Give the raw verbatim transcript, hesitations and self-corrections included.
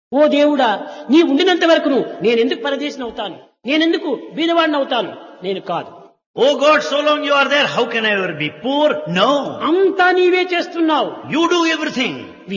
ఓ దేవుడా, నీ ఉండినంత వరకును నేనెందుకు పరదేశిని అవుతాను, నేనెందుకు బీదవాడిని అవుతాను? నేను కాదు. Oh God, so long you are there, how can I ever be poor? No. అంతా నీవే చేస్తున్నావు. You do everything.